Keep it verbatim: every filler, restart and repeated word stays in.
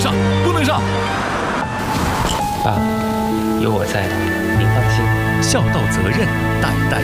上，不能上！ 爸，有我在，您放心。 孝道责任，代代